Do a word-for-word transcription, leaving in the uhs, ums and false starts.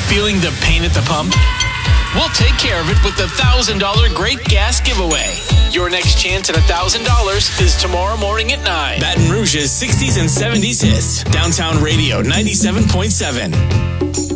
Feeling the pain at the pump? We'll take care of it with the one thousand dollars Great Gas Giveaway. Your next chance at one thousand dollars is tomorrow morning at nine. Baton Rouge's sixties and seventies hits. Downtown Radio ninety-seven point seven.